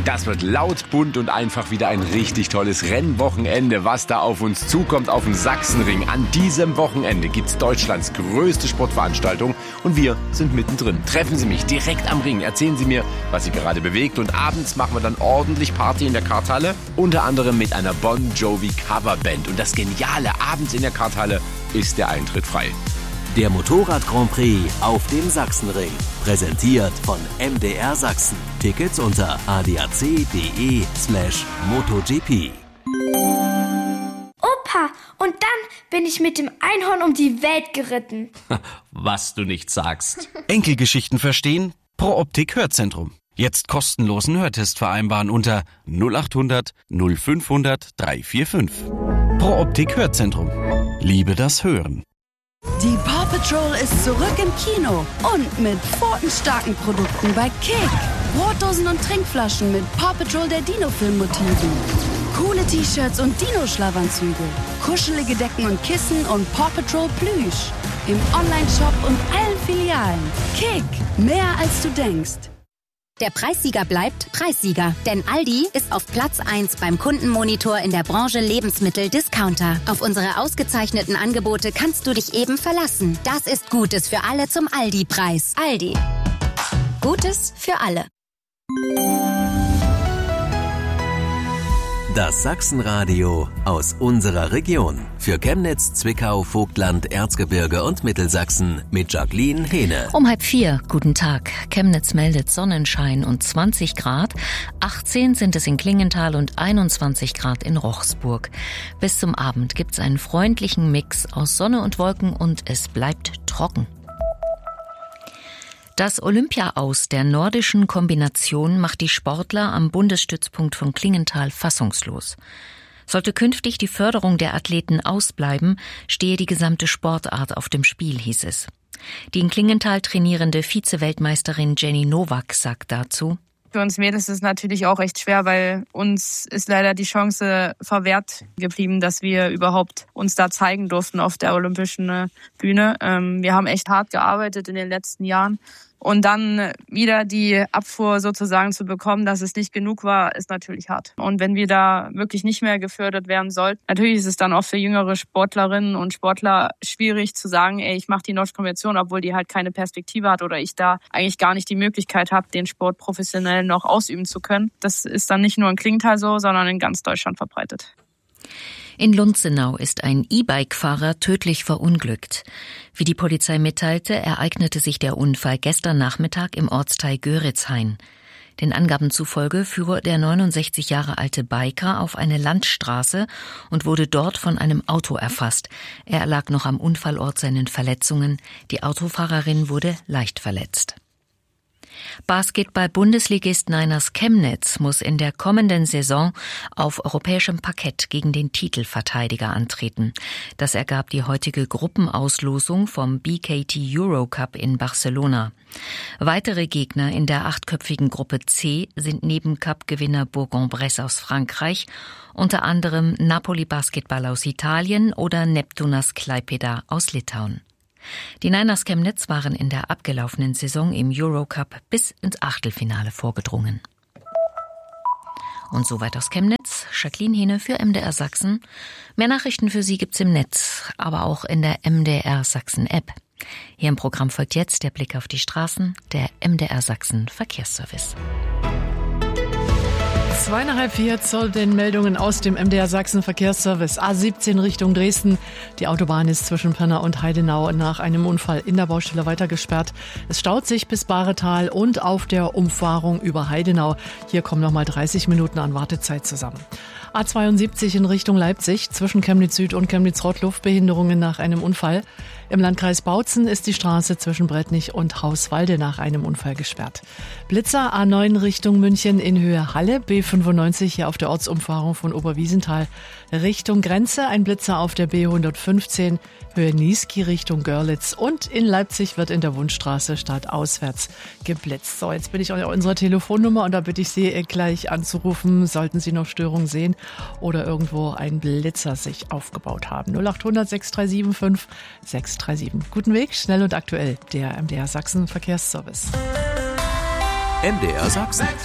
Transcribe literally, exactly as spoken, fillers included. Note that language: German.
Das wird laut, bunt und einfach wieder ein richtig tolles Rennwochenende, was da auf uns zukommt auf dem Sachsenring. An diesem Wochenende gibt's Deutschlands größte Sportveranstaltung und wir sind mittendrin. Treffen Sie mich direkt am Ring, erzählen Sie mir, was Sie gerade bewegt und abends machen wir dann ordentlich Party in der Karthalle, unter anderem mit einer Bon Jovi Coverband. Und das Geniale, abends in der Karthalle ist der Eintritt frei. Der Motorrad Grand Prix auf dem Sachsenring. Präsentiert von M D R Sachsen. Tickets unter adac.de slash MotoGP. Opa, und dann bin ich mit dem Einhorn um die Welt geritten. Was du nicht sagst. Enkelgeschichten verstehen? Pro Optik Hörzentrum. Jetzt kostenlosen Hörtest vereinbaren unter null acht hundert null fünfhundert drei vier fünf. Pro Optik Hörzentrum. Liebe das Hören. Die Paw Patrol ist zurück im Kino und mit pfotenstarken Produkten bei Kick. Brotdosen und Trinkflaschen mit Paw Patrol der Dino-Film-Motiven. Coole T-Shirts und Dino-Schlafanzüge. Kuschelige Decken und Kissen und Paw Patrol Plüsch. Im Online-Shop und allen Filialen. Kick, mehr als du denkst. Der Preissieger bleibt Preissieger, denn Aldi ist auf Platz eins beim Kundenmonitor in der Branche Lebensmittel-Discounter. Auf unsere ausgezeichneten Angebote kannst du dich eben verlassen. Das ist Gutes für alle zum Aldi-Preis. Aldi. Gutes für alle. Das Sachsenradio aus unserer Region. Für Chemnitz, Zwickau, Vogtland, Erzgebirge und Mittelsachsen mit Jacqueline Hehne. Um halb vier, guten Tag. Chemnitz meldet Sonnenschein und zwanzig Grad. achtzehn sind es in Klingenthal und einundzwanzig Grad in Rochsburg. Bis zum Abend gibt's einen freundlichen Mix aus Sonne und Wolken und es bleibt trocken. Das Olympia-Aus der nordischen Kombination macht die Sportler am Bundesstützpunkt von Klingenthal fassungslos. Sollte künftig die Förderung der Athleten ausbleiben, stehe die gesamte Sportart auf dem Spiel, hieß es. Die in Klingenthal trainierende Vize-Weltmeisterin Jenny Nowak sagt dazu: Für uns Mädels ist es natürlich auch echt schwer, weil uns ist leider die Chance verwehrt geblieben, dass wir überhaupt uns da zeigen durften auf der olympischen Bühne. Wir haben echt hart gearbeitet in den letzten Jahren. Und dann wieder die Abfuhr sozusagen zu bekommen, dass es nicht genug war, ist natürlich hart. Und wenn wir da wirklich nicht mehr gefördert werden sollten, natürlich ist es dann auch für jüngere Sportlerinnen und Sportler schwierig zu sagen, ey, ich mache die Nordische Konvention, obwohl die halt keine Perspektive hat oder ich da eigentlich gar nicht die Möglichkeit habe, den Sport professionell noch ausüben zu können. Das ist dann nicht nur in Klingenthal so, sondern in ganz Deutschland verbreitet. In Lunzenau ist ein E-Bike-Fahrer tödlich verunglückt. Wie die Polizei mitteilte, ereignete sich der Unfall gestern Nachmittag im Ortsteil Göritzhain. Den Angaben zufolge fuhr der neunundsechzig Jahre alte Biker auf eine Landstraße und wurde dort von einem Auto erfasst. Er erlag noch am Unfallort seinen Verletzungen. Die Autofahrerin wurde leicht verletzt. Basketball-Bundesligist Niners Chemnitz muss in der kommenden Saison auf europäischem Parkett gegen den Titelverteidiger antreten. Das ergab die heutige Gruppenauslosung vom B K T Eurocup in Barcelona. Weitere Gegner in der achtköpfigen Gruppe C sind neben Cup-Gewinner Bourg-en-Bresse aus Frankreich unter anderem Napoli Basketball aus Italien oder Neptunas Klaipėda aus Litauen. Die Niners Chemnitz waren in der abgelaufenen Saison im Eurocup bis ins Achtelfinale vorgedrungen. Und soweit aus Chemnitz, Jacqueline Hehne für M D R Sachsen. Mehr Nachrichten für Sie gibt's im Netz, aber auch in der M D R Sachsen App. Hier im Programm folgt jetzt der Blick auf die Straßen, der M D R Sachsen Verkehrsservice. Zwei nach halb vier zu den Meldungen aus dem M D R Sachsen Verkehrsservice. A siebzehn Richtung Dresden. Die Autobahn ist zwischen Pirna und Heidenau nach einem Unfall in der Baustelle weiter gesperrt. Es staut sich bis Bahretal und auf der Umfahrung über Heidenau. Hier kommen nochmal dreißig Minuten an Wartezeit zusammen. A zweiundsiebzig in Richtung Leipzig zwischen Chemnitz Süd und Chemnitz Rottluff Behinderungen nach einem Unfall. Im Landkreis Bautzen ist die Straße zwischen Brettnich und Hauswalde nach einem Unfall gesperrt. Blitzer A neun Richtung München in Höhe Halle, B fünfundneunzig hier auf der Ortsumfahrung von Oberwiesenthal. Richtung Grenze ein Blitzer auf der B hundertfünfzehn, Höhe Niesky Richtung Görlitz. Und in Leipzig wird in der Wundstraße stadtauswärts geblitzt. So, jetzt bin ich auf unserer Telefonnummer und da bitte ich Sie gleich anzurufen, sollten Sie noch Störungen sehen oder irgendwo ein Blitzer sich aufgebaut haben. null acht hundert sechs drei sieben fünf sechs drei sieben. Guten Weg, schnell und aktuell, der M D R Sachsen Verkehrsservice. M D R Sachsen.